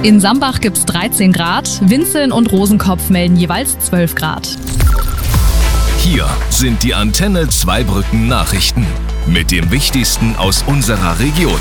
In Sambach gibt's 13 Grad, Winzeln und Rosenkopf melden jeweils 12 Grad. Hier sind die Antenne Zweibrücken Nachrichten mit dem Wichtigsten aus unserer Region.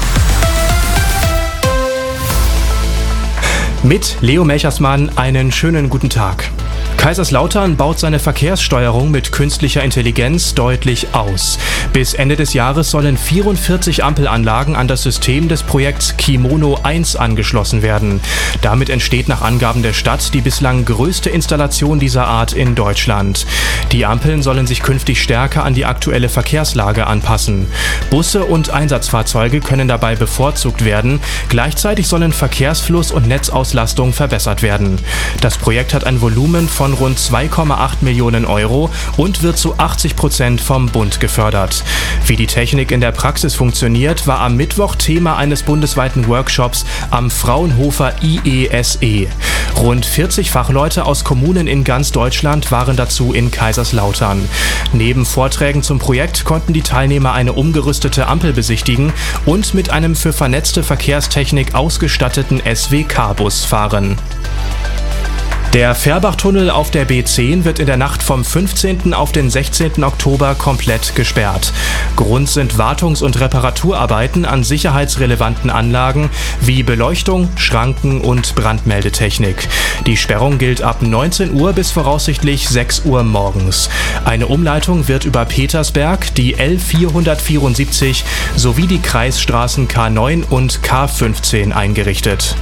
Mit Leo Melchersmann einen schönen guten Tag. Kaiserslautern baut seine Verkehrssteuerung mit künstlicher Intelligenz deutlich aus. Bis Ende des Jahres sollen 44 Ampelanlagen an das System des Projekts Kimono 1 angeschlossen werden. Damit entsteht nach Angaben der Stadt die bislang größte Installation dieser Art in Deutschland. Die Ampeln sollen sich künftig stärker an die aktuelle Verkehrslage anpassen. Busse und Einsatzfahrzeuge können dabei bevorzugt werden. Gleichzeitig sollen Verkehrsfluss und Netzauslastung verbessert werden. Das Projekt hat ein Volumen von rund 2,8 Millionen Euro und wird zu 80% vom Bund gefördert. Wie die Technik in der Praxis funktioniert, war am Mittwoch Thema eines bundesweiten Workshops am Fraunhofer IESE. Rund 40 Fachleute aus Kommunen in ganz Deutschland waren dazu in Kaiserslautern. Neben Vorträgen zum Projekt konnten die Teilnehmer eine umgerüstete Ampel besichtigen und mit einem für vernetzte Verkehrstechnik ausgestatteten SWK-Bus fahren. Der Fährbachtunnel auf der B10 wird in der Nacht vom 15. auf den 16. Oktober komplett gesperrt. Grund sind Wartungs- und Reparaturarbeiten an sicherheitsrelevanten Anlagen wie Beleuchtung, Schranken und Brandmeldetechnik. Die Sperrung gilt ab 19 Uhr bis voraussichtlich 6 Uhr morgens. Eine Umleitung wird über Petersberg, die L474 sowie die Kreisstraßen K9 und K15 eingerichtet.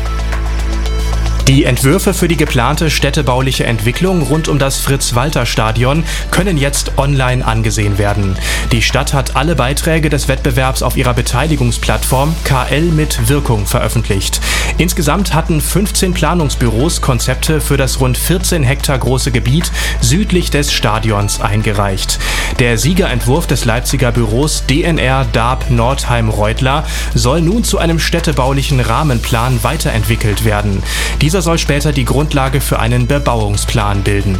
Die Entwürfe für die geplante städtebauliche Entwicklung rund um das Fritz-Walter-Stadion können jetzt online angesehen werden. Die Stadt hat alle Beiträge des Wettbewerbs auf ihrer Beteiligungsplattform KL mit Wirkung veröffentlicht. Insgesamt hatten 15 Planungsbüros Konzepte für das rund 14 Hektar große Gebiet südlich des Stadions eingereicht. Der Siegerentwurf des Leipziger Büros DNR Daab Nordheim-Reutler soll nun zu einem städtebaulichen Rahmenplan weiterentwickelt werden. Dieser soll später die Grundlage für einen Bebauungsplan bilden.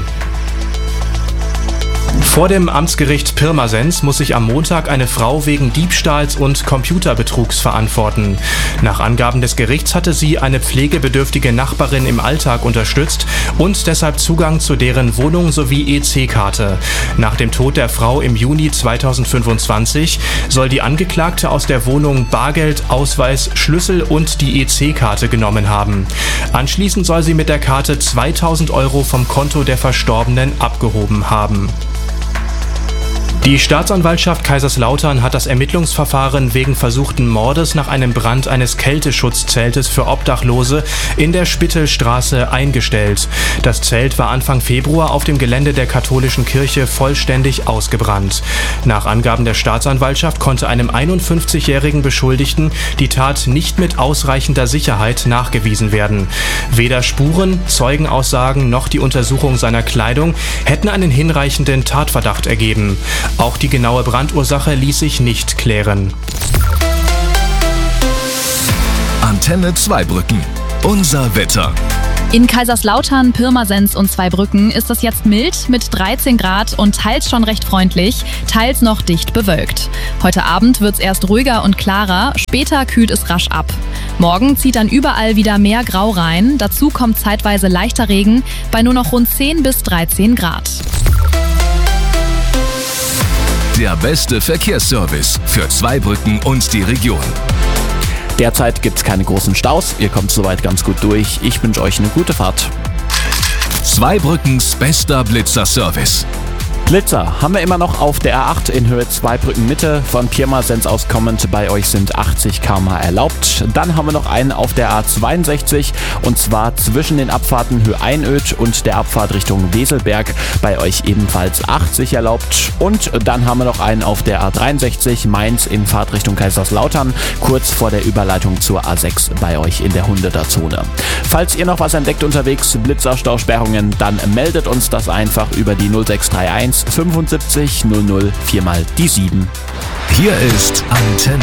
Vor dem Amtsgericht Pirmasens muss sich am Montag eine Frau wegen Diebstahls und Computerbetrugs verantworten. Nach Angaben des Gerichts hatte sie eine pflegebedürftige Nachbarin im Alltag unterstützt und deshalb Zugang zu deren Wohnung sowie EC-Karte. Nach dem Tod der Frau im Juni 2025 soll die Angeklagte aus der Wohnung Bargeld, Ausweis, Schlüssel und die EC-Karte genommen haben. Anschließend soll sie mit der Karte 2.000 Euro vom Konto der Verstorbenen abgehoben haben. Die Staatsanwaltschaft Kaiserslautern hat das Ermittlungsverfahren wegen versuchten Mordes nach einem Brand eines Kälteschutzzeltes für Obdachlose in der Spittelstraße eingestellt. Das Zelt war Anfang Februar auf dem Gelände der katholischen Kirche vollständig ausgebrannt. Nach Angaben der Staatsanwaltschaft konnte einem 51-jährigen Beschuldigten die Tat nicht mit ausreichender Sicherheit nachgewiesen werden. Weder Spuren, Zeugenaussagen noch die Untersuchung seiner Kleidung hätten einen hinreichenden Tatverdacht ergeben. Auch die genaue Brandursache ließ sich nicht klären. Antenne Zweibrücken. Unser Wetter. In Kaiserslautern, Pirmasens und Zweibrücken ist es jetzt mild mit 13 Grad und teils schon recht freundlich, teils noch dicht bewölkt. Heute Abend wird es erst ruhiger und klarer, später kühlt es rasch ab. Morgen zieht dann überall wieder mehr Grau rein, dazu kommt zeitweise leichter Regen bei nur noch rund 10 bis 13 Grad. Der beste Verkehrsservice für Zweibrücken und die Region. Derzeit gibt es keine großen Staus, ihr kommt soweit ganz gut durch. Ich wünsche euch eine gute Fahrt. Zweibrückens bester Blitzer-Service. Blitzer haben wir immer noch auf der A8 in Höhe Zweibrücken Mitte. Von Pirmasens aus kommend bei euch sind 80 km/h erlaubt. Dann haben wir noch einen auf der A62 und zwar zwischen den Abfahrten Höhe Einöd und der Abfahrt Richtung Weselberg. Bei euch ebenfalls 80 erlaubt. Und dann haben wir noch einen auf der A63 Mainz in Fahrtrichtung Kaiserslautern, kurz vor der Überleitung zur A6 bei euch in der 100er Zone. Falls ihr noch was entdeckt unterwegs, Blitzerstausperrungen, dann meldet uns das einfach über die 0631 75 00 4 mal die 7. Hier ist Antenne.